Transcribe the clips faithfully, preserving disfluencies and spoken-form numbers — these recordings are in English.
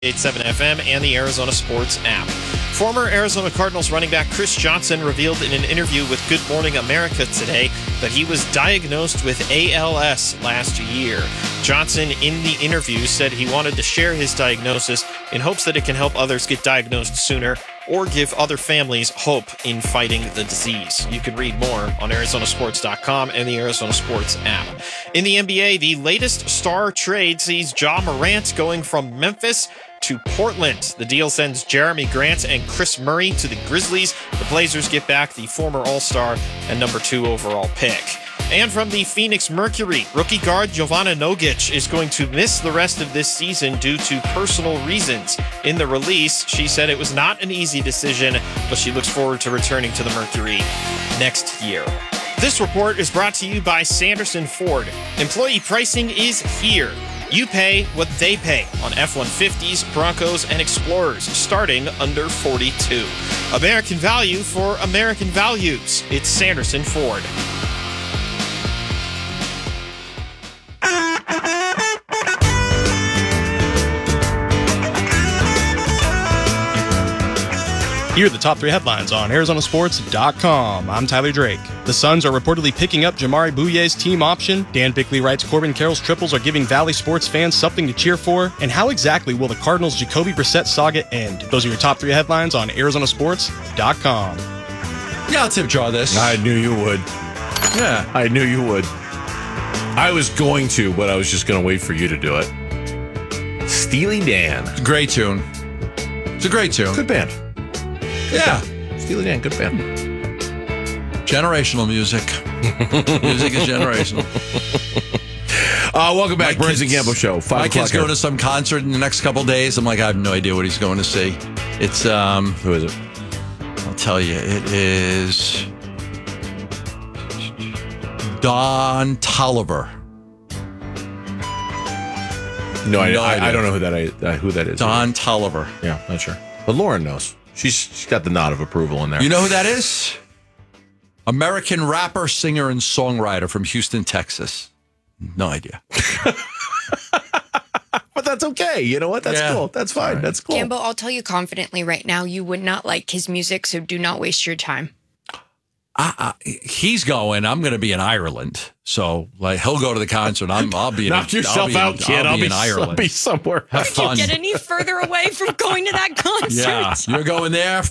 eight seven F M and the Arizona Sports app. Former Arizona Cardinals running back Chris Johnson revealed in an interview with Good Morning America today that he was diagnosed with A L S last year. Johnson, in the interview, said he wanted to share his diagnosis in hopes that it can help others get diagnosed sooner or give other families hope in fighting the disease. You can read more on Arizona Sports dot com and the Arizona Sports app. In the N B A, the latest star trade sees Ja Morant going from Memphis to Portland. The deal sends Jeremy Grant and Chris Murray to the Grizzlies. The Blazers get back the former All-Star and number two overall pick. And from the Phoenix Mercury, rookie guard Jovana Nogic is going to miss the rest of this season due to personal reasons. In the release, she said it was not an easy decision, but she looks forward to returning to the Mercury next year. This report is brought to you by Sanderson Ford. Employee pricing is here. You pay what they pay on F one fifties, Broncos, and Explorers, starting under forty-two. American value for American values. It's Sanderson Ford. Here are the top three headlines on Arizona Sports dot com. I'm Tyler Drake. The Suns are reportedly picking up Jamari Bouyer's team option. Dan Bickley writes Corbin Carroll's triples are giving Valley sports fans something to cheer for. And how exactly will the Cardinals' Jacoby Brissett saga end? Those are your top three headlines on Arizona Sports dot com. Yeah, I'll tip jar this. I knew you would. Yeah. I knew you would. I was going to, but I was just going to wait for you to do it. Steely Dan. Great tune. It's a great tune. Good band. Yeah. Steely Dan, good band. Generational music. Music is generational. Uh, welcome back, My Burns kids- and Gamble Show. Five My o'clock kid's going here. to some concert in the next couple days. I'm like, I have no idea what he's going to see. It's, um, Who is it? I'll tell you, it is Don Tolliver. No, I, No I, idea. I don't know who that is. Uh, who that is. Don Tolliver. Yeah, not sure. But Lauren knows. She's she's got the nod of approval in there. You know who that is? American rapper, singer, and songwriter from Houston, Texas. No idea. But that's okay. You know what? That's Yeah. cool. That's fine. Right. That's cool. Gambo, I'll tell you confidently right now, you would not like his music, so do not waste your time. I, I, he's going. I'm going to be in Ireland, so like he'll go to the concert. I'm. I'll be. In, Knock yourself I'll be out, in, kid. I'll be, in I'll Ireland. be somewhere. Have fun. Get any further away from going to that concert? Yeah, you're going there.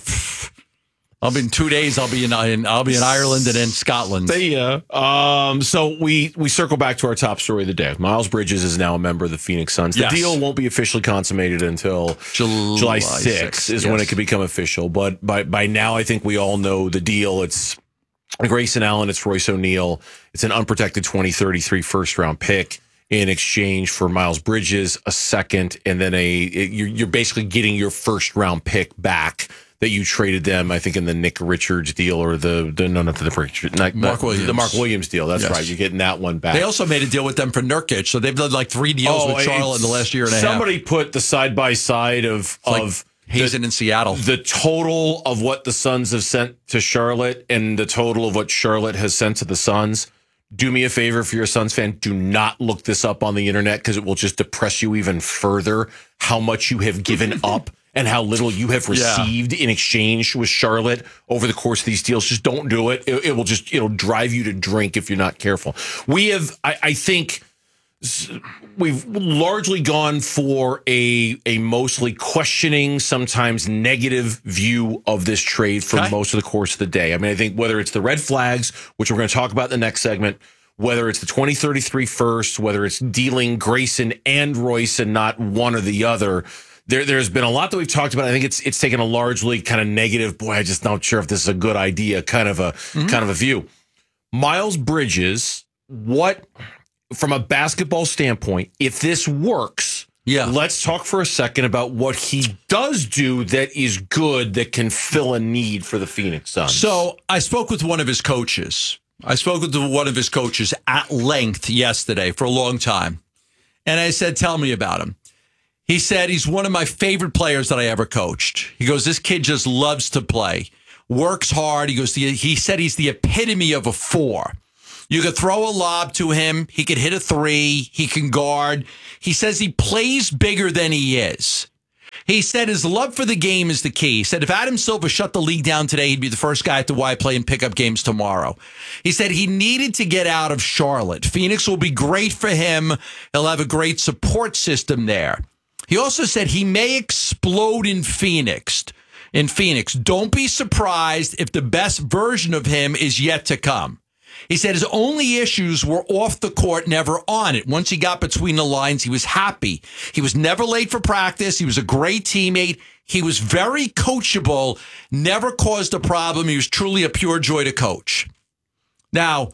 I'll be in two days. I'll be in. in I'll be in Ireland and in Scotland. See ya. Um, so we we circle back to our top story of the day. Miles Bridges is now a member of the Phoenix Suns. The Yes. deal won't be officially consummated until July July sixth is yes. when it could become official. But by by now, I think we all know the deal. It's Grayson Allen. It's Royce O'Neal. It's an unprotected twenty thirty-three first round pick in exchange for Miles Bridges, a second, and then a you're, you're basically getting your first round pick back that you traded them, I think, in the Nick Richards deal or the, the no, not the Richards, not, Mark the, Williams. the Mark Williams deal. That's Yes. right. You're getting that one back. They also made a deal with them for Nurkic, so they've done like three deals with Charlotte in the last year and a half. Somebody put the side by side of Like of Hazen the, in Seattle. the total of what the Suns have sent to Charlotte and the total of what Charlotte has sent to the Suns. Do me a favor, if you're a Suns fan, do not look this up on the internet because it will just depress you even further how much you have given up and how little you have received in exchange with Charlotte over the course of these deals. Just don't do it. It, it will just, it'll drive you to drink if you're not careful. We have, I, I think, we've largely gone for a a mostly questioning, sometimes negative view of this trade for Okay. most of the course of the day. I mean, I think whether it's the red flags, which we're going to talk about in the next segment, whether it's the twenty thirty-three first, whether it's dealing Grayson and Royce and not one or the other, there, there's been a lot that we've talked about. I think it's it's taken a largely kind of negative, boy, I just not sure if this is a good idea, kind of a Mm-hmm. kind of a view. Miles Bridges, what... From a basketball standpoint, if this works, Yeah. let's talk for a second about what he does do that is good, that can fill a need for the Phoenix Suns. So I spoke with one of his coaches. I spoke with one of his coaches at length yesterday for a long time. And I said, tell me about him. He said, he's one of my favorite players that I ever coached. He goes, this kid just loves to play, works hard. He goes, he said he's the epitome of a four. You could throw a lob to him. He could hit a three. He can guard. He says he plays bigger than he is. He said his love for the game is the key. He said if Adam Silver shut the league down today, he'd be the first guy at the Y play and pick up games tomorrow. He said he needed to get out of Charlotte. Phoenix will be great for him. He'll have a great support system there. He also said he may explode in Phoenix. In Phoenix, don't be surprised if the best version of him is yet to come. He said his only issues were off the court, never on it. Once he got between the lines, he was happy. He was never late for practice. He was a great teammate. He was very coachable, never caused a problem. He was truly a pure joy to coach. Now,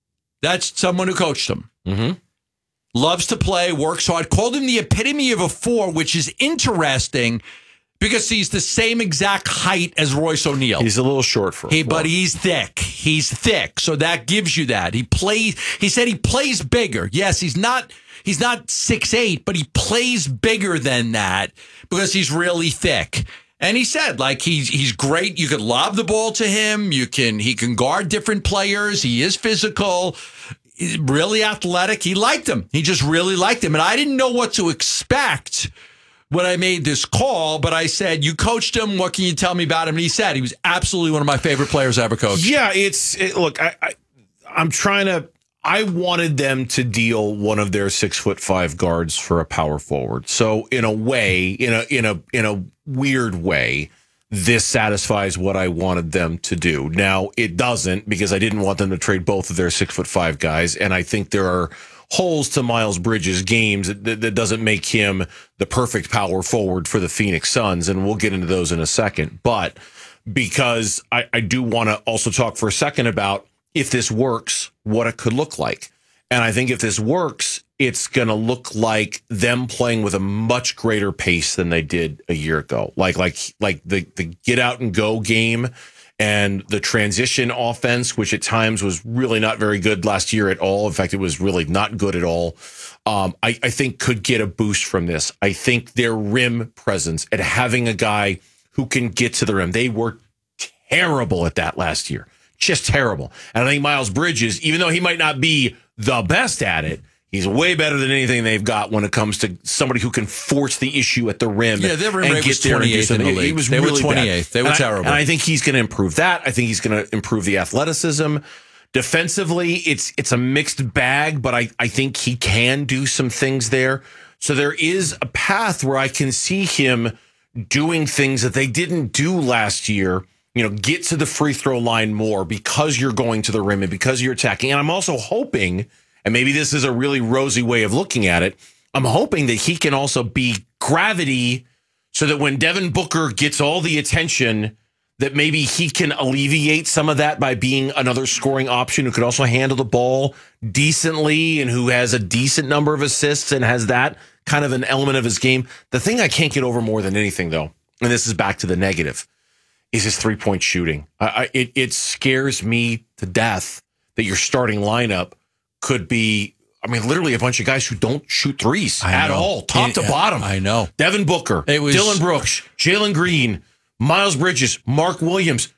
that's someone who coached him. Mm-hmm. Loves to play, works hard. Called him the epitome of a four, which is interesting because he's the same exact height as Royce O'Neal. He's a little short for He, him. but he's thick. He's thick. So that gives you that. He plays, he said he plays bigger. Yes, he's not he's not six eight, but he plays bigger than that because he's really thick. And he said, like, he's he's great. You could lob the ball to him. You can he can guard different players. He is physical. He's really athletic. He liked him. He just really liked him. And I didn't know what to expect when I made this call, but I said, you coached him. What can you tell me about him? And he said he was absolutely one of my favorite players I ever coached. Yeah, it's it, look, I, I I'm trying to I wanted them to deal one of their six foot five guards for a power forward. So in a way, in a in a in a weird way, this satisfies what I wanted them to do. Now it doesn't, because I didn't want them to trade both of their six foot five guys, and I think there are holes to Miles Bridges' games that, that doesn't make him the perfect power forward for the Phoenix Suns, and we'll get into those in a second. But because I, I do want to also talk for a second about if this works, what it could look like. And I think if this works, it's going to look like them playing with a much greater pace than they did a year ago. Like like like the, the get out and go game and the transition offense, which at times was really not very good last year at all. In fact, it was really not good at all. Um, I, I think could get a boost from this. I think their rim presence and having a guy who can get to the rim. They were terrible at that last year. Just terrible. And I think Miles Bridges, even though he might not be the best at it, he's way better than anything they've got when it comes to somebody who can force the issue at the rim. Yeah, their rim and rate get was there and do twenty-eighth in the something. league. He was They really were twenty-eighth. bad. They were and terrible. I, and I think he's going to improve that. I think he's going to improve the athleticism. Defensively, it's it's a mixed bag, but I, I think he can do some things there. So there is a path where I can see him doing things that they didn't do last year. You know, get to the free throw line more because you're going to the rim and because you're attacking. And I'm also hoping, and maybe this is a really rosy way of looking at it, I'm hoping that he can also be gravity so that when Devin Booker gets all the attention, that maybe he can alleviate some of that by being another scoring option who could also handle the ball decently and who has a decent number of assists and has that kind of an element of his game. The thing I can't get over more than anything, though, and this is back to the negative, is his three-point shooting. I, I, it, it scares me to death that your starting lineup could be, I mean, literally a bunch of guys who don't shoot threes I at know. all, top It- to bottom. I know. Devin Booker, It was- Dylan Brooks, Jalen Green, Miles Bridges, Mark Williams.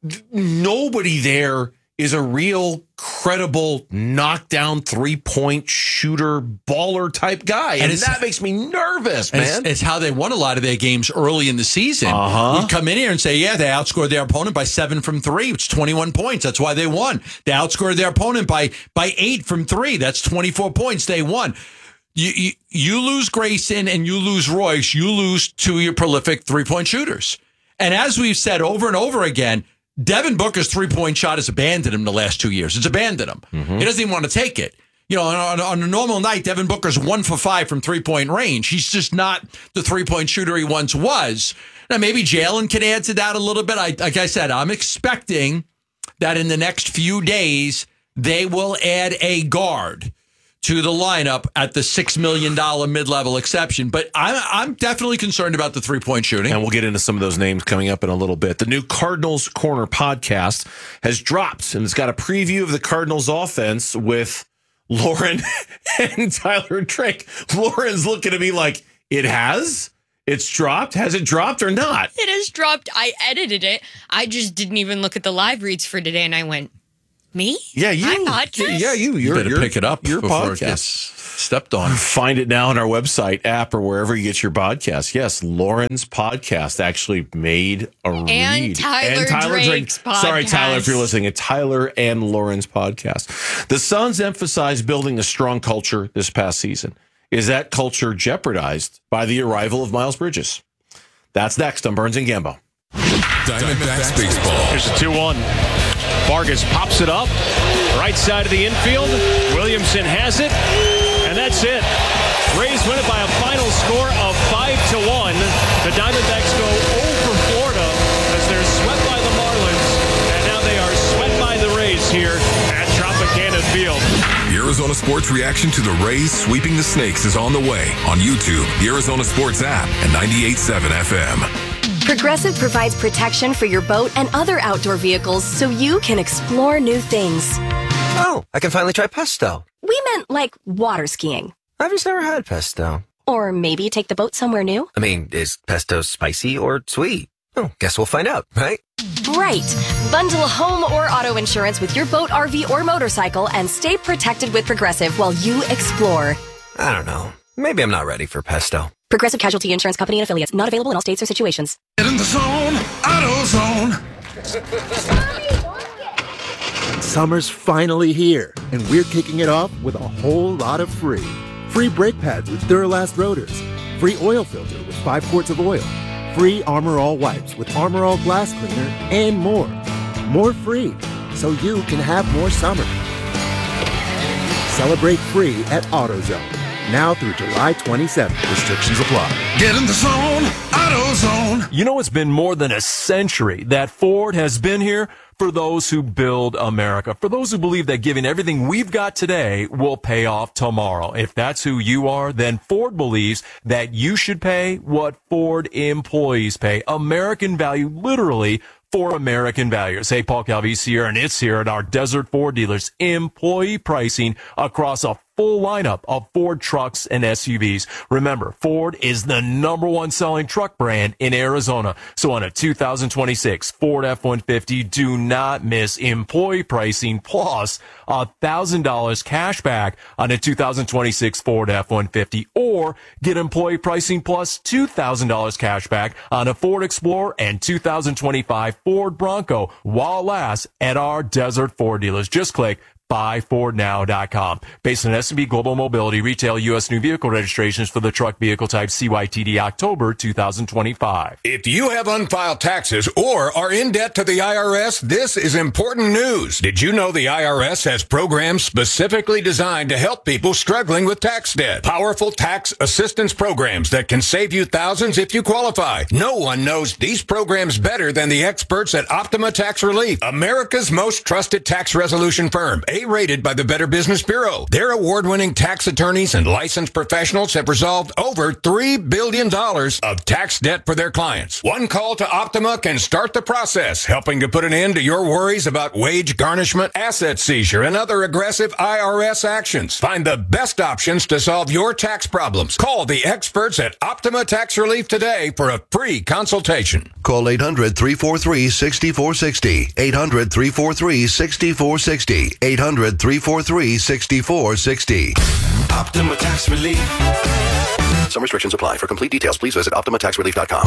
Nobody there is a real credible knockdown three-point shooter baller type guy. And, And it's- that makes me nervous, And man. It's, it's how they won a lot of their games early in the season. Uh-huh. You'd come in here and say, yeah, they outscored their opponent by seven from three, which is twenty-one points. That's why they won. They outscored their opponent by by eight from three. That's twenty-four points. They won. You, you, you lose Grayson and you lose Royce. You lose two of your prolific three-point shooters. And as we've said over and over again, Devin Booker's three-point shot has abandoned him the last two years. It's abandoned him. Mm-hmm. He doesn't even want to take it. You know, on, on a normal night, Devin Booker's one for five from three-point range. He's just not the three-point shooter he once was. Now, maybe Jalen can add to that a little bit. I, like I said, I'm expecting that in the next few days, they will add a guard to the lineup at the six million dollars mid-level exception. But I'm, I'm definitely concerned about the three-point shooting. And we'll get into some of those names coming up in a little bit. The new Cardinals Corner podcast has dropped, and it's got a preview of the Cardinals offense with Lauren and Tyler Drake. Lauren's looking at me like, it has? It's dropped? Has it dropped or not? It has dropped. I edited it. I just didn't even look at the live reads for today, and I went, me? Yeah, you. My podcast? Yeah, you. You You're, better you're, pick it up Your before it podcast. gets... Stepped on. Find it now on our website, app, or wherever you get your podcast. Yes, Lauren's podcast actually made a read. And Tyler Drake's podcast. Sorry, Tyler, if you're listening. It's Tyler and Lauren's podcast. The Suns emphasized building a strong culture this past season. Is that culture jeopardized by the arrival of Miles Bridges? That's next on Burns and Gambo. Diamondbacks baseball. Here's a two one. Vargas pops it up. Right side of the infield. Williamson has it. And that's it. Rays win it by a final score of five to one. The Diamondbacks go over Florida as they're swept by the Marlins. And now they are swept by the Rays here at Tropicana Field. The Arizona Sports reaction to the Rays sweeping the Snakes is on the way on YouTube, the Arizona Sports app, and ninety-eight point seven F M. Progressive provides protection for your boat and other outdoor vehicles so you can explore new things. Oh, I can finally try pesto. We meant like water skiing. I've just never had pesto. Or maybe take the boat somewhere new. I mean, is pesto spicy or sweet? Oh, guess we'll find out, right? Right. Bundle home or auto insurance with your boat, R V, or motorcycle and stay protected with Progressive while you explore. I don't know. Maybe I'm not ready for pesto. Progressive Casualty Insurance Company and Affiliates. Not available in all states or situations. Get in the zone, AutoZone. Summer's finally here, and we're kicking it off with a whole lot of free. Free brake pads with Duralast rotors. Free oil filter with five quarts of oil. Free Armor All wipes with Armor All glass cleaner, and more. More free, so you can have more summer. Celebrate free at AutoZone. Now through July twenty-seventh. Restrictions apply. Get in the zone, AutoZone. You know, it's been more than a century that Ford has been here for those who build America, for those who believe that giving everything we've got today will pay off tomorrow. If that's who you are, then Ford believes that you should pay what Ford employees pay. American value, literally, for American values. Hey, Paul Calvisi here, and it's here at our Desert Ford dealers. Employee pricing across a full lineup of Ford trucks and S U Vs. Remember, Ford is the number one selling truck brand in Arizona. So on a two thousand twenty-six Ford F one fifty, do not miss employee pricing plus one thousand dollars cash back on a two thousand twenty-six Ford F one fifty, or get employee pricing plus two thousand dollars cash back on a Ford Explorer and two thousand twenty-five Ford Bronco while it lasts at our Desert Ford dealers. Just click buy ford now dot com. Based on S and P Global Mobility, retail U S new vehicle registrations for the truck vehicle type C Y T D October two thousand twenty-five. If you have unfiled taxes or are in debt to the I R S, this is important news. Did you know the I R S has programs specifically designed to help people struggling with tax debt? Powerful tax assistance programs that can save you thousands if you qualify. No one knows these programs better than the experts at Optima Tax Relief, America's most trusted tax resolution firm. A-rated by the Better Business Bureau. Their award-winning tax attorneys and licensed professionals have resolved over three billion dollars of tax debt for their clients. One call to Optima can start the process, helping to put an end to your worries about wage garnishment, asset seizure, and other aggressive I R S actions. Find the best options to solve your tax problems. Call the experts at Optima Tax Relief today for a free consultation. Call eight hundred, three four three, six four six zero. eight hundred, three four three, six four six zero. eight hundred, three four three, six four six zero. Optima Tax Relief. Some restrictions apply. For complete details, please visit optima tax relief dot com.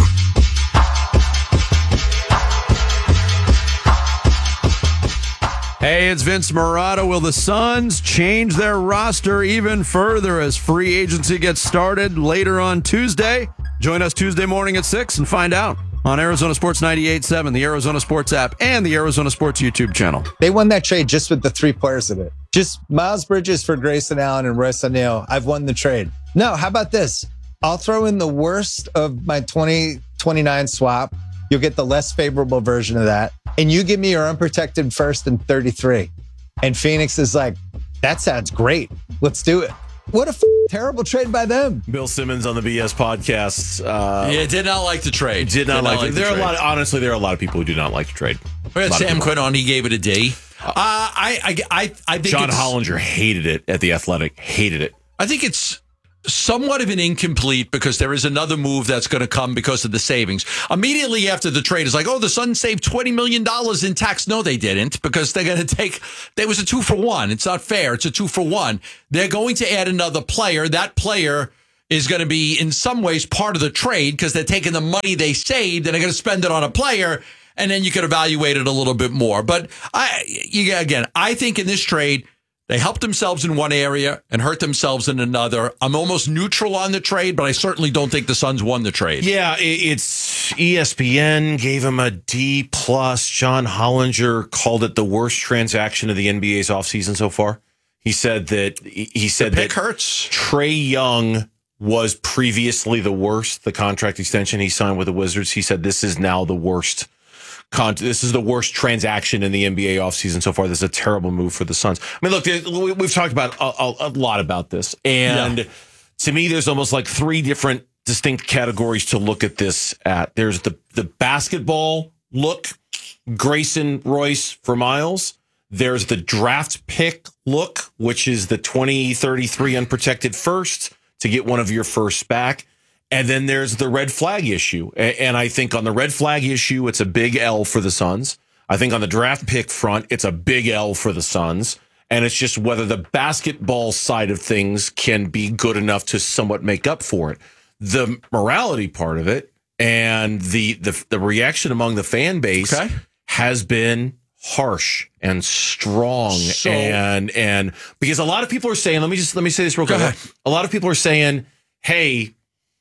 Hey, it's Vince Marotta. Will the Suns change their roster even further as free agency gets started later on Tuesday? Join us Tuesday morning at six and find out on Arizona Sports ninety-eight point seven, the Arizona Sports app, and the Arizona Sports YouTube channel. They won that trade just with the three players of it. Just Miles Bridges for Grayson Allen and Royce O'Neal. I've won the trade. No, how about this? I'll throw in the worst of my twenty twenty-nine swap. You'll get the less favorable version of that. And you give me your unprotected first and thirty-three. And Phoenix is like, that sounds great. Let's do it. What a f- terrible trade by them. Bill Simmons on the B S podcast. Uh, yeah, did not like the trade. Did not, did like, not like the, the there trade. Are a lot. Of, honestly, there are a lot of people who do not like the trade. We had Sam Quinn on. He gave it a D. Uh, I, I, I, I think John it's, Hollinger hated it at the Athletic. Hated it. I think it's somewhat of an incomplete because there is another move that's going to come because of the savings. Immediately after the trade, it's like, oh, the Suns saved twenty million dollars in tax. No, they didn't, because they're going to take, there was a two for one. It's not fair. It's a two for one. They're going to add another player. That player is going to be in some ways part of the trade because they're taking the money they saved and they're going to spend it on a player. And then you could evaluate it a little bit more. But I, you, again, I think in this trade, they helped themselves in one area and hurt themselves in another. I'm almost neutral on the trade, but I certainly don't think the Suns won the trade. Yeah, it's E S P N gave him a D plus. John Hollinger called it the worst transaction of the N B A's offseason so far. He said that he said the pick that hurts. Trae Young was previously the worst. The contract extension he signed with the Wizards. He said this is now the worst. Con- this is the worst transaction in the N B A offseason so far. This is a terrible move for the Suns. I mean, look, we've talked about a, a, a lot about this. And yeah. to me, there's almost like three different distinct categories to look at this at. There's the, the basketball look, Grayson Royce for Miles. There's the draft pick look, which is the twenty thirty-three unprotected first to get one of your firsts back. And then there's the red flag issue. And I think on the red flag issue, it's a big L for the Suns. I think on the draft pick front, it's a big L for the Suns. And it's just whether the basketball side of things can be good enough to somewhat make up for it. The morality part of it and the the, the reaction among the fan base okay. has been harsh and strong. So, and and because a lot of people are saying, let me just let me say this real quick. A lot of people are saying, hey,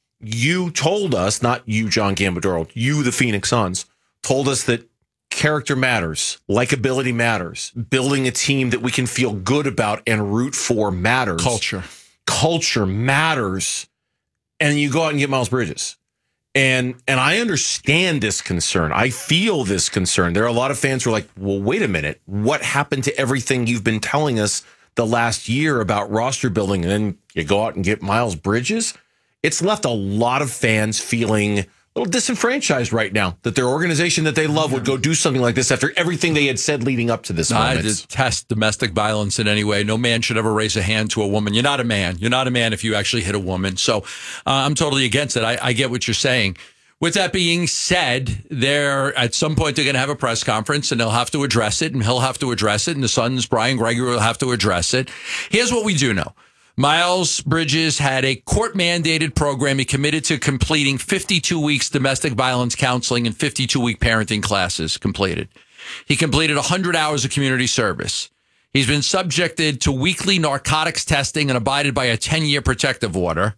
you told us, not you, John Gambadoro, you, the Phoenix Suns, told us that character matters, likability matters, building a team that we can feel good about and root for matters. Culture. Culture matters. And you go out and get Miles Bridges. And and I understand this concern. I feel this concern. There are a lot of fans who are like, well, wait a minute. What happened to everything you've been telling us the last year about roster building? And then you go out and get Miles Bridges? It's left a lot of fans feeling a little disenfranchised right now that their organization that they love would go do something like this after everything they had said leading up to this moment. I detest domestic violence in any way. No man should ever raise a hand to a woman. You're not a man. You're not a man if you actually hit a woman. So uh, I'm totally against it. I, I get what you're saying. With that being said, they're at some point they're going to have a press conference and they'll have to address it, and he'll have to address it, and the Suns, Brian Gregory, will have to address it. Here's what we do know. Miles Bridges had a court-mandated program. He committed to completing fifty-two weeks domestic violence counseling and fifty-two week parenting classes completed. He completed one hundred hours of community service. He's been subjected to weekly narcotics testing and abided by a ten-year protective order.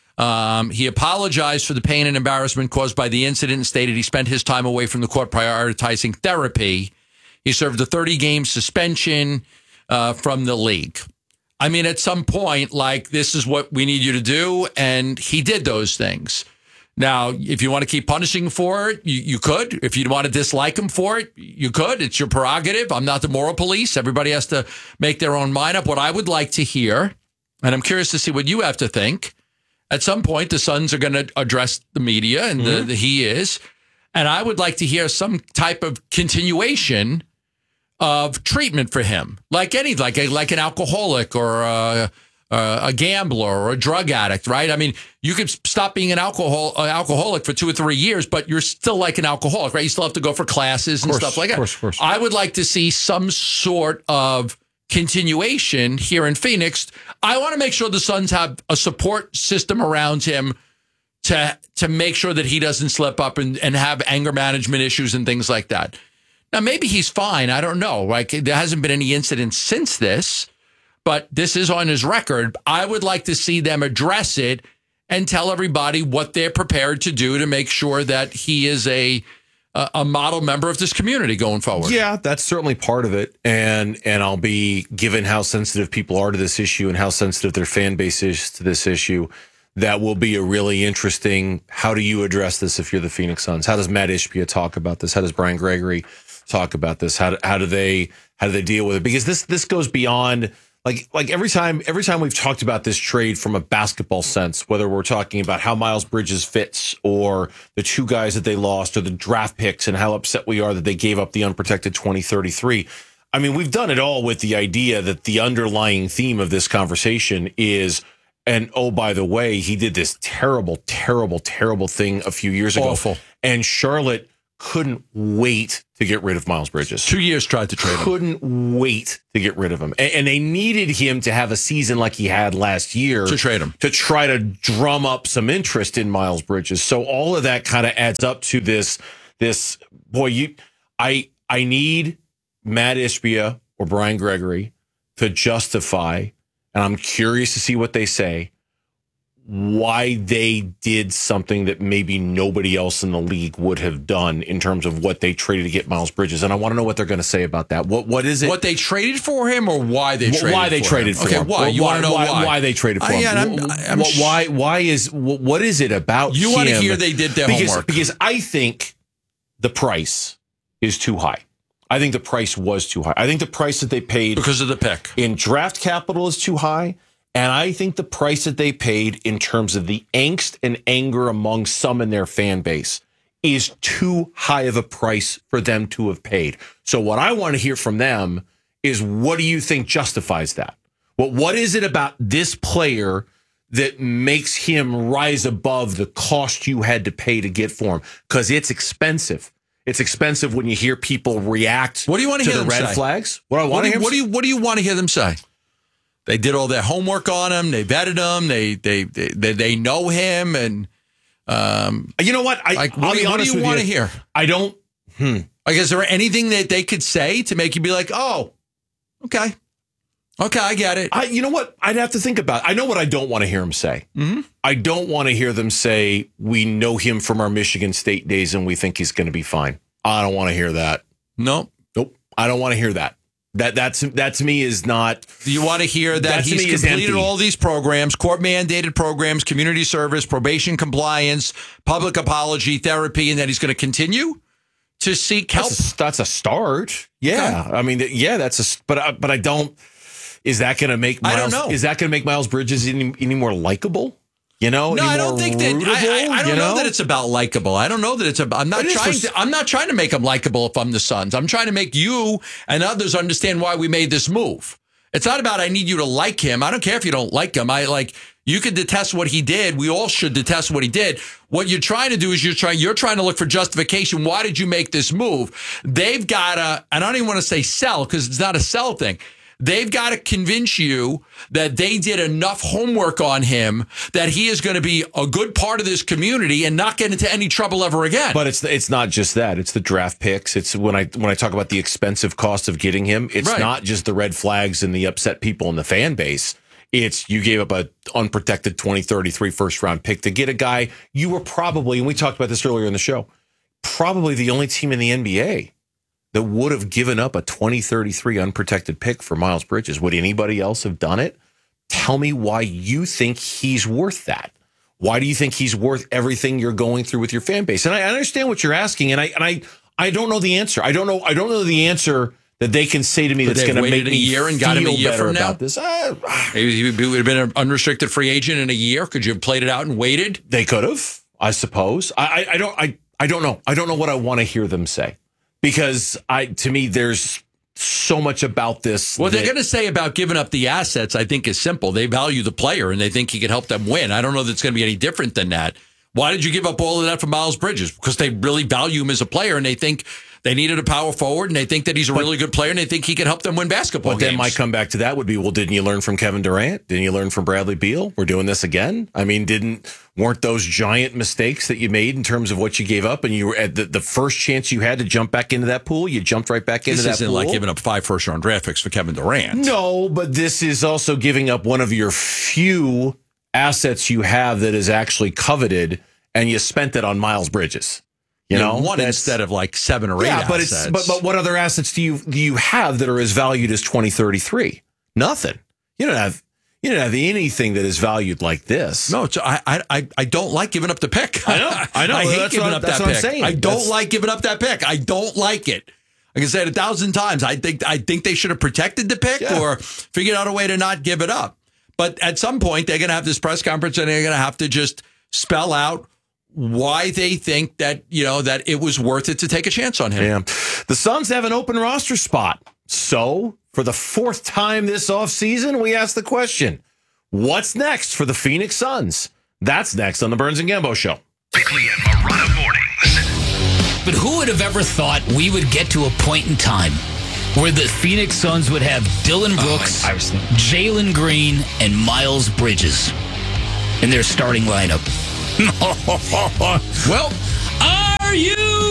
Um, he apologized for the pain and embarrassment caused by the incident and stated he spent his time away from the court prioritizing therapy. He served a thirty-game suspension uh, from the league. I mean, at some point, like, this is what we need you to do. And he did those things. Now, if you want to keep punishing him for it, you, you could. If you want to dislike him for it, you could. It's your prerogative. I'm not the moral police. Everybody has to make their own mind up. What I would like to hear, and I'm curious to see what you have to think, at some point, the Suns are going to address the media, and mm-hmm. the, the, he is. And I would like to hear some type of continuation of treatment for him, like any, like a, like an alcoholic or a, a gambler or a drug addict, right? I mean, you could stop being an alcohol uh, alcoholic for two or three years, but you're still like an alcoholic, right? You still have to go for classes and course, stuff like that. Of course, of course. I would like to see some sort of continuation here in Phoenix. I want to make sure the Suns have a support system around him to to make sure that he doesn't slip up and, and have anger management issues and things like that. Now, maybe he's fine. I don't know. Like, there hasn't been any incidents since this, but this is on his record. I would like to see them address it and tell everybody what they're prepared to do to make sure that he is a a model member of this community going forward. Yeah, that's certainly part of it. And and I'll be, given how sensitive people are to this issue and how sensitive their fan base is to this issue, that will be a really interesting, how do you address this if you're the Phoenix Suns? How does Matt Ishbia talk about this? How does Brian Gregory talk about this? How do, how do they how do they deal with it? Because this this goes beyond, like like every time every time we've talked about this trade from a basketball sense, whether we're talking about how Miles Bridges fits or the two guys that they lost or the draft picks and how upset we are that they gave up the unprotected twenty thirty-three. I mean, we've done it all with the idea that the underlying theme of this conversation is And oh, by the way, he did this terrible, terrible, terrible thing a few years ago. Awful. And Charlotte couldn't wait to get rid of Miles Bridges. Two years tried to trade him. Couldn't wait to get rid of him. And, and they needed him to have a season like he had last year. To trade him. To try to drum up some interest in Miles Bridges. So all of that kind of adds up to this, this boy, you, I, I need Matt Ishbia or Brian Gregory to justify, and I'm curious to see what they say, why they did something that maybe nobody else in the league would have done in terms of what they traded to get Miles Bridges. And I want to know what they're going to say about that. What What is it? What they traded for him or why they traded why they for traded him? for okay, him? why? You why, want to know why? why? Why they traded for I, him? yeah, I'm, I'm Wh- why? Why is wh- what is it about? You him? want to hear they did their because, homework because I think the price is too high. I think the price was too high. I think the price that they paid because of the pick in draft capital is too high. And I think the price that they paid in terms of the angst and anger among some in their fan base is too high of a price for them to have paid. So what I want to hear from them is, what do you think justifies that? Well, what is it about this player that makes him rise above the cost you had to pay to get for him? Because it's expensive. It's expensive when you hear people react what do you want to, to hear the them red say? flags. What I want what to do, hear. What do you What do you want to hear them say? They did all their homework on him. They vetted him. They they they they, they know him. And um, you know what? I, like, I'll what, be do you- what honest do you with want to you. hear? I don't. Hmm. Like, is there anything that they could say to make you be like, oh, okay, okay, I get it. I, you know what? I'd have to think about it. I know what I don't want to hear them say. Mm-hmm. I don't want to hear them say, we know him from our Michigan State days and we think he's going to be fine. I don't want to hear that. No. Nope. I don't want to hear that. That that's that to me is not. Do you want to hear that, that to he's me is completed empty. all these programs, court mandated programs, community service, probation compliance, public apology, therapy, and that he's going to continue to seek help? That's a, that's a start. Yeah. Okay. I mean, yeah, that's a, but, I- but I don't, is that going to make Miles, I don't know. Is that going to make Miles Bridges any, any more likable? You know, No, any I don't more think that. rootable, I, I, I don't you know? know that it's about likable. I don't know that it's about. I'm not It is trying for- to. I'm not trying to make them likable. If I'm the Suns, I'm trying to make you and others understand why we made this move. It's not about I need you to like him. I don't care if you don't like him. I like you could detest what he did. We all should detest what he did. What you're trying to do is you're trying. You're trying to look for justification. Why did you make this move? They've got to. And I don't even want to say sell because it's not a sell thing. They've got to convince you that they did enough homework on him that he is going to be a good part of this community and not get into any trouble ever again. But it's it's not just that. It's the draft picks. It's when I when I talk about the expensive cost of getting him. It's Right. not just the red flags and the upset people in the fan base. It's you gave up a unprotected twenty thirty-three first round pick to get a guy you were probably, and we talked about this earlier in the show, probably the only team in the N B A that would have given up a twenty thirty-three unprotected pick for Miles Bridges. Would anybody else have done it? Tell me why you think he's worth that. Why do you think he's worth everything you're going through with your fan base? And I understand what you're asking, and I and I I don't know the answer. I don't know. I don't know the answer that they can say to me But that's they've going to make waited me a year and feel got him a year better from now? about this. Uh, He would have been an unrestricted free agent in a year. Could you have played it out and waited? They could have, I suppose. I, I, I don't. I, I don't know. I don't know what I want to hear them say, because I to me there's so much about this. What that, they're going to say about giving up the assets, I think, is simple. They value the player and they think he could help them win. I don't know that it's going to be any different than that. Why did you give up all of that for Miles Bridges? Because they really value him as a player and they think they needed a power forward and they think that he's a But- really good player and they think he can help them win basketball But games. then my comeback to that would be, well, didn't you learn from Kevin Durant? Didn't you learn from Bradley Beal? We're doing this again. I mean, didn't weren't those giant mistakes that you made in terms of what you gave up, and you were at the, the first chance you had to jump back into that pool, you jumped right back into This that isn't pool. like giving up five first round draft picks for Kevin Durant. No, but this is also giving up one of your few assets you have that is actually coveted, and you spent it on Miles Bridges. You know, one That's- instead of like seven or eight yeah, but assets. it's but but what other assets do you do you have that are as valued as twenty thirty-three? Nothing. You don't have you don't have anything that is valued like this. No, it's, I, I I don't like giving up the pick. I know, I know. I hate That's giving what- up that's that what I'm pick. saying. I don't That's- like giving up that pick. I don't like it. Like I said a thousand times, I think I think they should have protected the pick Yeah. or figured out a way to not give it up. But at some point, they're going to have this press conference and they're going to have to just spell out why they think that, you know, that it was worth it to take a chance on him. Yeah. The Suns have an open roster spot. So, for the fourth time this offseason, we ask the question, What's next for the Phoenix Suns? That's next on the Burns and Gambo Show. Bickley and Marotta mornings. But who would have ever thought we would get to a point in time where the Phoenix Suns would have Dylan Brooks, oh, Jalen Green, and Miles Bridges in their starting lineup? Well, are you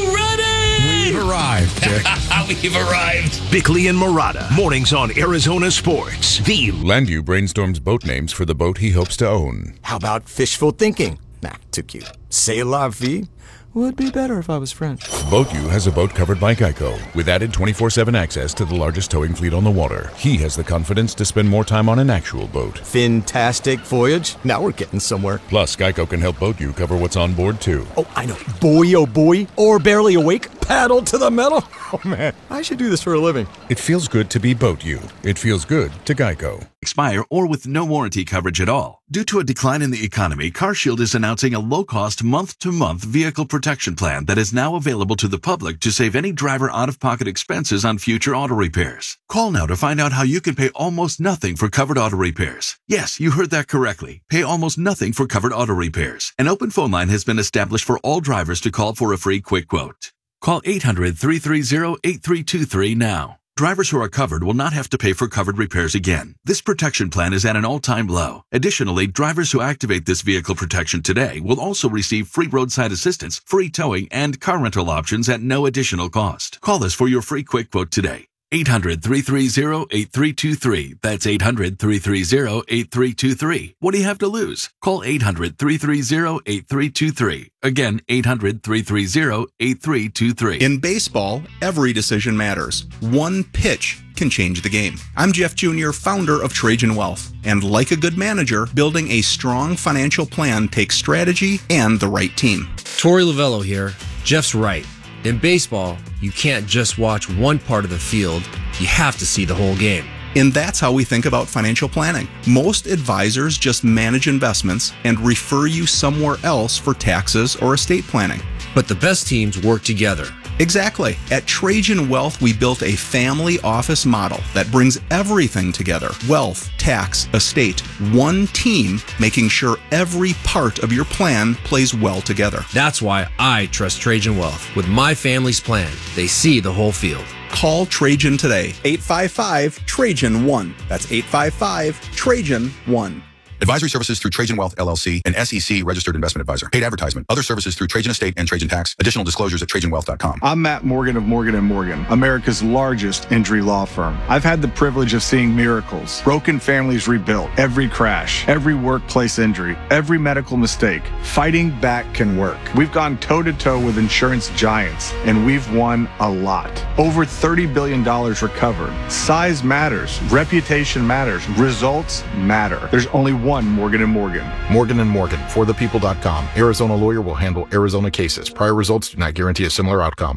ready? We've arrived. We've arrived. Bickley and Marotta, mornings on Arizona Sports. The Landu brainstorms boat names for the boat he hopes to own. How about fishful thinking? Nah, too cute. C'est la vie? Would be better if I was French. BoatU has a boat covered by Geico with added twenty-four seven access to the largest towing fleet on the water. He has the confidence to spend more time on an actual boat. Fantastic voyage. Now we're getting somewhere. Plus, Geico can help BoatU cover what's on board, too. Oh, I know. Boy, oh boy. Or barely awake. Paddle to the metal. Oh, man. I should do this for a living. It feels good to be BoatU. It feels good to Geico. Expire or with no warranty coverage at all. Due to a decline in the economy, CarShield is announcing a low-cost month-to-month vehicle protection plan that is now available to the public to save any driver out-of-pocket expenses on future auto repairs. Call now to find out how you can pay almost nothing for covered auto repairs. Yes, you heard that correctly. Pay almost nothing for covered auto repairs. An open phone line has been established for all drivers to call for a free quick quote. Call eight hundred, three three zero, eight three two three now. Drivers who are covered will not have to pay for covered repairs again. This protection plan is at an all-time low. Additionally, drivers who activate this vehicle protection today will also receive free roadside assistance, free towing, and car rental options at no additional cost. Call us for your free quick quote today. eight hundred, three three zero, eight three two three. That's eight hundred, three three zero, eight three two three. What do you have to lose? Call eight hundred, three three zero, eight three two three. Again, eight hundred, three three zero, eight three two three. In baseball, every decision matters. One pitch can change the game. I'm Jeff Junior, founder of Trajan Wealth. And like a good manager, building a strong financial plan takes strategy and the right team. Torey Lavello here. Jeff's right. In baseball, you can't just watch one part of the field. You have to see the whole game. And that's how we think about financial planning. Most advisors just manage investments and refer you somewhere else for taxes or estate planning. But the best teams work together. Exactly. At Trajan Wealth, we built a family office model that brings everything together. Wealth, tax, estate, one team, making sure every part of your plan plays well together. That's why I trust Trajan Wealth. With my family's plan, they see the whole field. Call Trajan today. eight five five, Trajan one. That's eight five five, Trajan one. Advisory services through Trajan Wealth, L L C, an S E C registered investment advisor. Paid advertisement. Other services through Trajan Estate and Trajan Tax. Additional disclosures at trajan wealth dot com. I'm Matt Morgan of Morgan and Morgan, America's largest injury law firm. I've had the privilege of seeing miracles, broken families rebuilt, every crash, every workplace injury, every medical mistake. Fighting back can work. We've gone toe-to-toe with insurance giants, and we've won a lot. Over thirty billion dollars recovered. Size matters. Reputation matters. Results matter. There's only one Morgan and Morgan. Morgan and Morgan, for the people dot com. Arizona lawyer will handle Arizona cases. Prior results do not guarantee a similar outcome.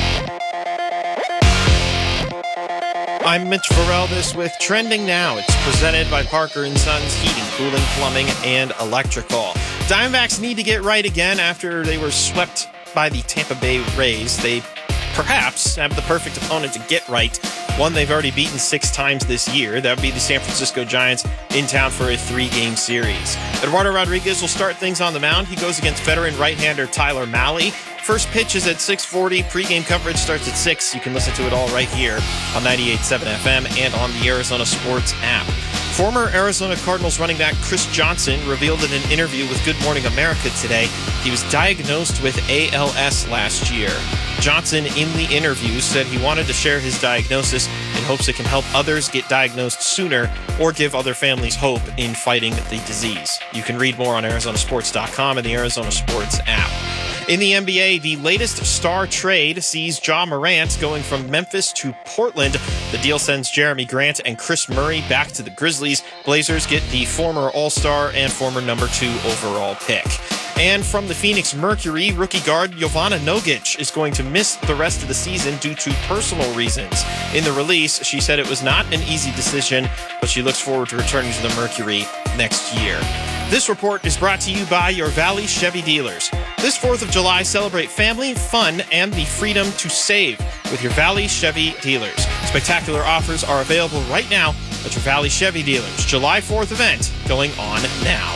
I'm Mitch Varelvis with Trending Now. It's presented by Parker and Sons Heating, Cooling, Plumbing, and Electrical. Diamondbacks need to get right again after they were swept by the Tampa Bay Rays. They perhaps have the perfect opponent to get right. One they've already beaten six times this year. That would be the San Francisco Giants in town for a three-game series. Eduardo Rodriguez will start things on the mound. He goes against veteran right-hander Tyler Mahle. First pitch is at six forty. Pre-game coverage starts at six. You can listen to it all right here on ninety-eight point seven F M and on the Arizona Sports app. Former Arizona Cardinals running back Chris Johnson revealed in an interview with Good Morning America today he was diagnosed with A L S last year. Johnson, in the interview, said he wanted to share his diagnosis in hopes it can help others get diagnosed sooner or give other families hope in fighting the disease. You can read more on Arizona Sports dot com and the Arizona Sports app. In the N B A, the latest star trade sees Ja Morant going from Memphis to Portland. The deal sends Jeremy Grant and Chris Murray back to the Grizzlies. Blazers get the former All-Star and former number two overall pick. And from the Phoenix Mercury, rookie guard Jovana Nogic is going to miss the rest of the season due to personal reasons. In the release, she said it was not an easy decision, but she looks forward to returning to the Mercury next year. This report is brought to you by your Valley Chevy dealers. This fourth of July, celebrate family, fun, and the freedom to save with your Valley Chevy dealers. Spectacular offers are available right now at your Valley Chevy dealers. July fourth event going on now.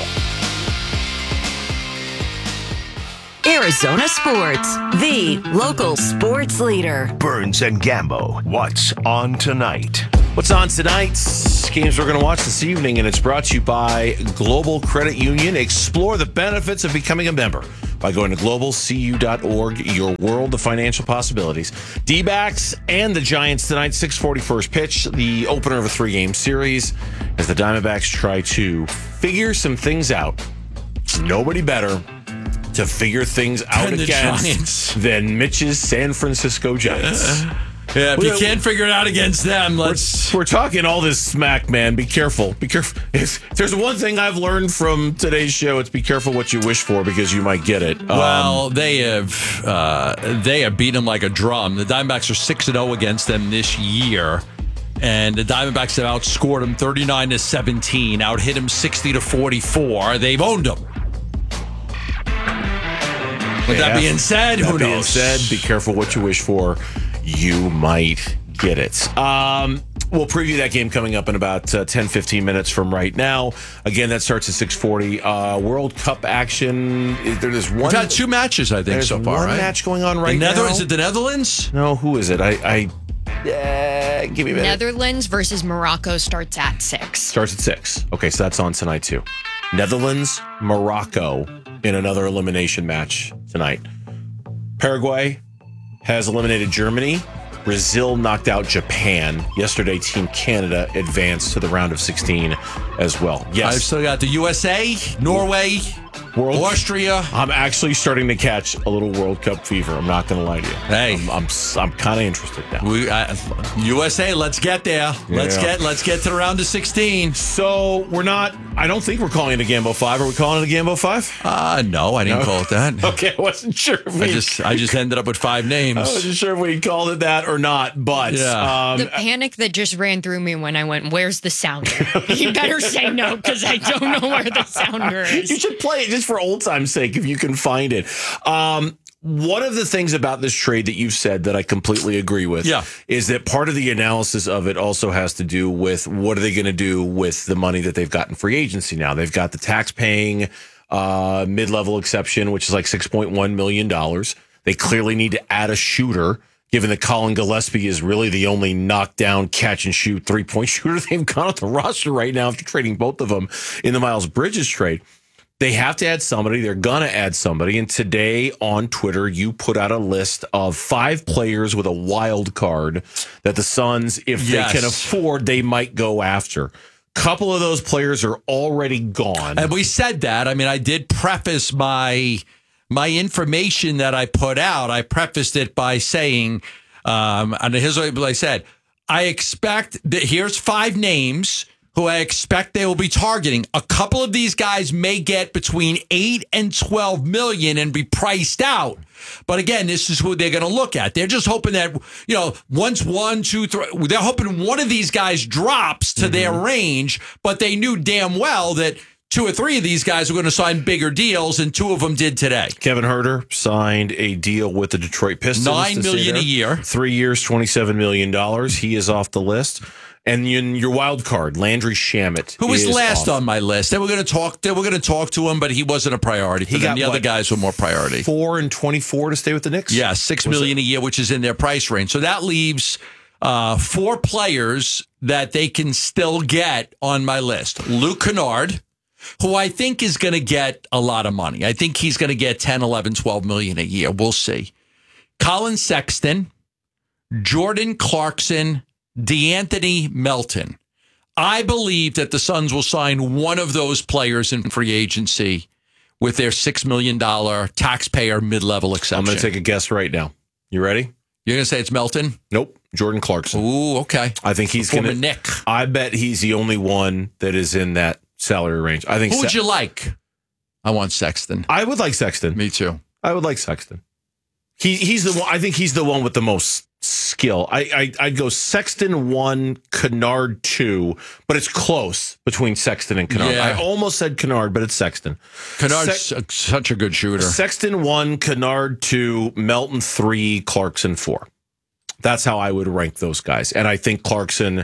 Arizona Sports, the local sports leader. Burns and Gambo, what's on tonight? What's on tonight's games we're going to watch this evening, and it's brought to you by Global Credit Union. Explore the benefits of becoming a member by going to global c u dot org, your world of financial possibilities. D-backs and the Giants tonight, six forty first pitch, the opener of a three-game series, as the Diamondbacks try to figure some things out. Nobody better to figure things out And the against Giants. than Mitch's San Francisco Giants. Yeah, if you Well, can't figure it out against them, We're, let's. we're talking all this smack, man. Be careful. Be careful. If, if there's one thing I've learned from today's show, it's be careful what you wish for because you might get it. Um, Well, they have uh, they have beaten them like a drum. The Diamondbacks are six and zero against them this year, and the Diamondbacks have outscored them thirty-nine to seventeen, out hit them sixty to forty-four. They've owned them. With that yeah. being said, that who being knows? said, be careful what you wish for. You might get it. Um, we'll preview that game coming up in about uh, ten, fifteen minutes from right now. Again, that starts at six forty. Uh, World Cup action. There's one. We've had two matches, I think, there's so far, one right? match going on right the Nether- now. Is it the Netherlands? No, who is it? I, I uh, give me a minute. Netherlands versus Morocco starts at six. Starts at six. Okay, so that's on tonight too. Netherlands, Morocco in another elimination match tonight. Paraguay has eliminated Germany. Brazil knocked out Japan. Yesterday, Team Canada advanced to the round of sixteen as well. Yes. I've still got the U S A, Norway, World, Austria. I'm actually starting to catch a little World Cup fever. I'm not going to lie to you. Hey, I'm I'm, I'm kind of interested now. We, uh, U S A, let's get there. Let's Yeah. get let's get to the round of sixteen. So we're not. I don't think we're calling it a Gambo Five. Are we calling it a Gambo Five? Uh no, I didn't No? call it that. Okay, I wasn't sure. If I we, just I just ended up with five names. I wasn't sure if we called it that or not. But Yeah. um, The panic that just ran through me when I went, "Where's the sounder?" You better say no because I don't know where the sounder is. you should play it just for old time's sake if you can find it. Um, one of the things about this trade that you've said that I completely agree with Yeah. is that part of the analysis of it also has to do with what are they going to do with the money that they've got in free agency now. They've got the tax-paying uh, mid-level exception, which is like six point one million dollars. They clearly need to add a shooter, given that Colin Gillespie is really the only knockdown, catch-and-shoot three-point shooter they've got on the roster right now after trading both of them in the Miles Bridges trade. They have to add somebody. They're going to add somebody. And today on Twitter, you put out a list of five players with a wild card that the Suns, if Yes. they can afford, they might go after. Couple of those players are already gone. And we said that. I mean, I did preface my my information that I put out. I prefaced it by saying, um, and here's what I said. I expect that here's five names who I expect they will be targeting. A couple of these guys may get between eight and twelve million and be priced out. But again, this is who they're going to look at. They're just hoping that, you know, once one, two, three, they're hoping one of these guys drops to mm-hmm. their range, but they knew damn well that two or three of these guys are going to sign bigger deals, and two of them did today. Kevin Huerter signed a deal with the Detroit Pistons. Nine million a year. Three years, twenty-seven million dollars. He is off the list. And in your wild card, Landry Shamet, who was is last off. on my list. They were going to talk. They were going to talk to him, but he wasn't a priority. For He them. got The other what, guys were more priority. Four and twenty-four to stay with the Knicks. Yeah, six Was million it? a year, which is in their price range. So that leaves uh, four players that they can still get on my list. Luke Kennard, who I think is going to get a lot of money. I think he's going to get ten, eleven, twelve million a year. We'll see. Colin Sexton, Jordan Clarkson, DeAnthony Melton. I believe that the Suns will sign one of those players in free agency with their six million dollars taxpayer mid-level exception. I'm going to take a guess right now. You ready? You're going to say it's Melton? Nope. Jordan Clarkson. Ooh, okay. I think he's Former going to. Nick. I bet he's the only one that is in that salary range. I think. Who would Se- you like? I want Sexton. I would like Sexton. Me too. I would like Sexton. He he's the one. I think he's the one with the most skill. I, I I'd go Sexton one, Kennard two, but it's close between Sexton and Kennard. Yeah. I almost said Kennard, but it's Sexton. Kennard's Se- a- such a good shooter. Sexton one, Kennard two, Melton three, Clarkson four. That's how I would rank those guys. And I think Clarkson,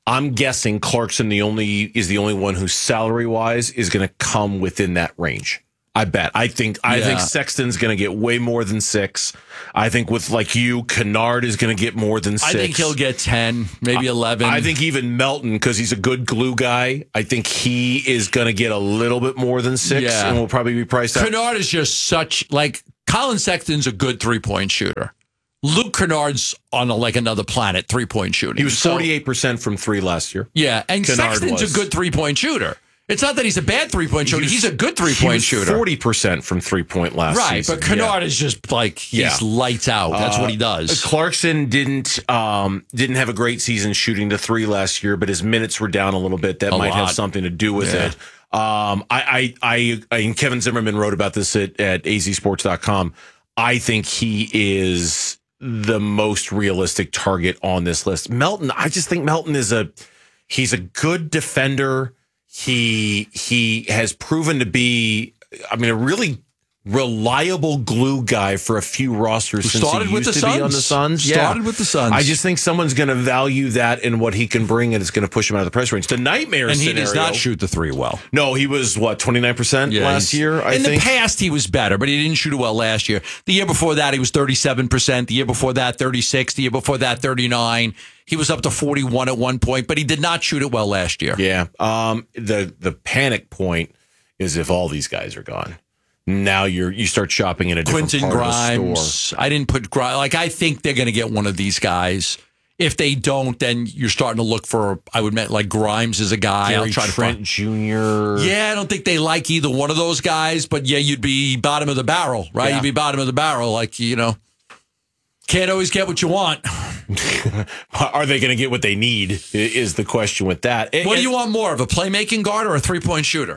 I'm guessing Clarkson the only is the only one who salary wise is going to come within that range. I bet. I think I Yeah. think Sexton's going to get way more than six. I think with like you, Kennard is going to get more than six. I think he'll get ten, maybe eleven. I think even Melton, because he's a good glue guy, I think he is going to get a little bit more than six, Yeah. and will probably be priced out. Kennard is just such like Colin Sexton's a good three point shooter. Luke Kennard's on a, like another planet three point shooting. He was So- forty-eight percent from three last year. Yeah, and Kennard Sexton's was. a good three point shooter. It's not that he's a bad three point shooter. He was- he's a good three he point was shooter. forty percent from three point last Right, season. but Kennard Yeah. is just like he's Yeah. lights out. That's Uh, what he does. Clarkson didn't um, didn't have a great season shooting the three last year, but his minutes were down a little bit. That A might have lot. something to do with Yeah. it. Um, I, I, I, I, and Kevin Zimmerman wrote about this at, at a z sports dot com. I think he is the most realistic target on this list. Melton, I just think Melton is a he's a good defender. He he has proven to be, I mean, a really reliable glue guy for a few rosters since Started he with used the to be on the Suns. Suns. Yeah. Started with the Suns. I just think someone's going to value that and what he can bring, and it's going to push him out of the price range. The nightmare And he scenario, does not shoot the three well. No, he was what twenty-nine percent Yeah, last he's- year. I in think. the past, he was better, but he didn't shoot it well last year. The year before that, he was thirty-seven percent. The year before that, thirty-six. The year before that, thirty-nine. He was up to forty-one at one point, but he did not shoot it well last year. Yeah. Um. The the panic point is if all these guys are gone. Now you're you start shopping in a different Quentin part of the Grimes. store. I didn't put Grimes. Like, I think they're going to get one of these guys. If they don't, then you're starting to look for, I would mean, like Grimes is a guy. Gary I'll try Trent to find. Junior Yeah, I don't think they like either one of those guys, but yeah, you'd be bottom of the barrel, right? Yeah. You'd be bottom of the barrel. Like, you know, can't always get what you want. Are they going to get what they need? i- Is the question with that. What do you want more of, a playmaking guard or a three point shooter?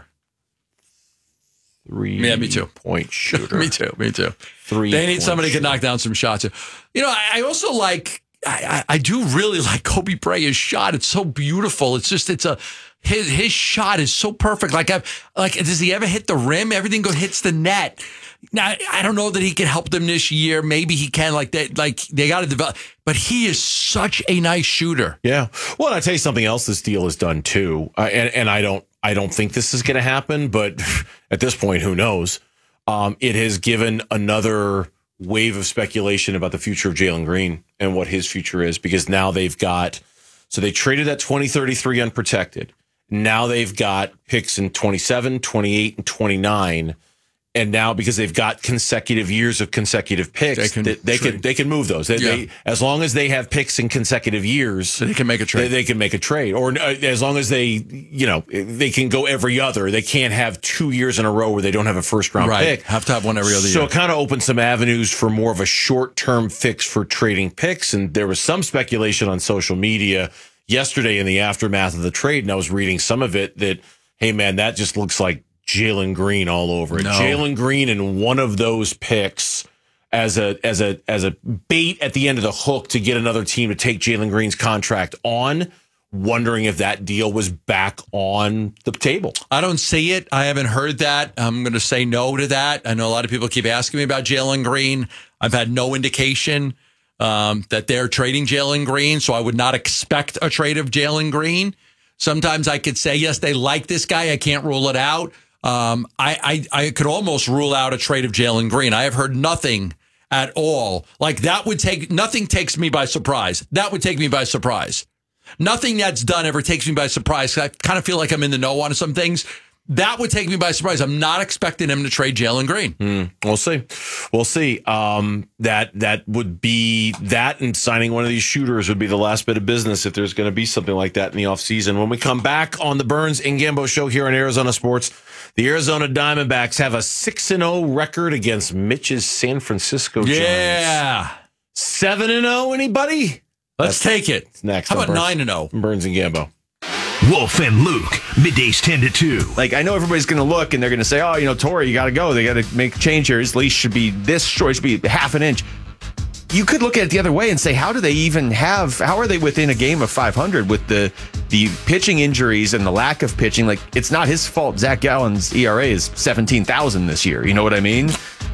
Three Yeah, me too. point shooter. me too. Me too. Three. They need point somebody who can shooter. knock down some shots. You know, I, I also like. I, I I do really like Kobe Bryant's shot. It's so beautiful. It's just it's a his his shot is so perfect. Like I like does he ever hit the rim? Everything go hits the net. Now I don't know that he can help them this year. Maybe he can. Like that. Like they got to develop. But he is such a nice shooter. Yeah. Well, and I tell you something else this deal has done too. Uh, and, and I don't I don't think this is going to happen, but at this point, who knows? Um, it has given another wave of speculation about the future of Jalen Green and what his future is, because now they've got, so they traded at twenty thirty-three unprotected. Now they've got picks in twenty-seven, twenty-eight, and twenty-nine. And now, because they've got consecutive years of consecutive picks, They can they, they trade. can they can move those. They, Yeah. they, as long as they have picks in consecutive years, So they can make a trade. They, they can make a trade, or uh, as long as they, you know, they can go every other. They can't have two years in a row where they don't have a first round Right. pick. Have to have one every other So year. it kind of opens some avenues for more of a short term fix for trading picks. And there was some speculation on social media yesterday in the aftermath of the trade, and I was reading some of it that, hey man, that just looks like Jalen Green all over it. No. Jalen Green in one of those picks as a as a as a bait at the end of the hook to get another team to take Jalen Green's contract on, wondering if that deal was back on the table. I don't see it. I haven't heard that. I'm going to say no to that. I know a lot of people keep asking me about Jalen Green. I've had no indication um, that they're trading Jalen Green, so I would not expect a trade of Jalen Green. Sometimes I could say, yes, they like this guy. I can't rule it out. Um, I, I, I could almost rule out a trade of Jalen Green. I have heard nothing at all. Like that would take, nothing takes me by surprise. That would take me by surprise. Nothing that's done ever takes me by surprise. I kind of feel like I'm in the know on some things. That would take me by surprise. I'm not expecting him to trade Jalen Green. Mm, we'll see. We'll see. Um, that that would be that, and signing one of these shooters would be the last bit of business if there's going to be something like that in the offseason. When we come back on the Burns and Gambo show here on Arizona Sports, the Arizona Diamondbacks have a six and oh record against Mitch's San Francisco Giants. Yeah. seven and oh, anybody? Let's take it. It's next. How on about Burns- nine and oh? Burns and Gambo. Wolf and Luke, middays ten to two. Like, I know everybody's going to look and they're going to say, oh, you know, Torrey, you got to go. They got to make a change here. His leash should be this short. It should be half an inch. You could look at it the other way and say, how do they even have, how are they within a game of five hundred with the the pitching injuries and the lack of pitching? Like, it's not his fault. Zach Gallen's E R A is seventeen thousand this year. You know what I mean?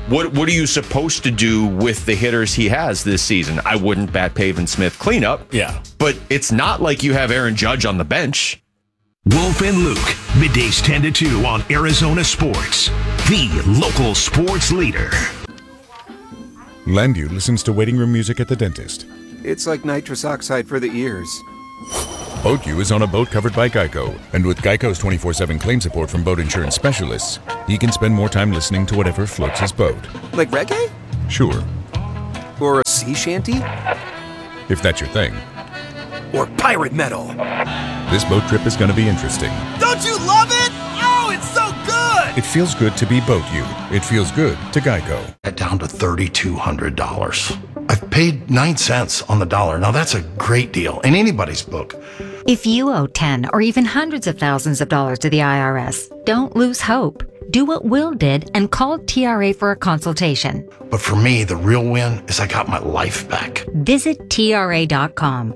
What what are you supposed to do with the hitters he has this season? I wouldn't bat Pavin Smith cleanup. Yeah. But it's not like you have Aaron Judge on the bench. Wolf and Luke, middays ten to two on Arizona Sports, the local sports leader. Landview listens to waiting room music at the dentist. It's like nitrous oxide for the ears. BoatU is on a boat covered by Geico, and with Geico's twenty-four seven claim support from boat insurance specialists, he can spend more time listening to whatever floats his boat. Like reggae? Sure, Or a sea shanty? if that's your thing. Or pirate metal? This boat trip is going to be interesting. Don't you love it? Oh, it's so good! It feels good to be BoatU. It feels good to Geico. Down to three thousand two hundred dollars. I've paid nine cents on the dollar. Now that's a great deal in anybody's book. If you owe ten or even hundreds of thousands of dollars to the I R S, don't lose hope. Do what Will did and call T R A for a consultation. But for me, the real win is I got my life back. Visit T R A dot com.